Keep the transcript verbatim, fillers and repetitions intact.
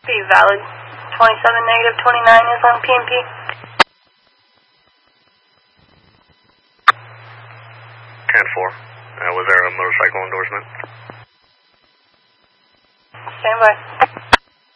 Be valid. twenty-seven negative twenty-nine is on P M P. ten four. Uh, was there a motorcycle endorsement? Stand by.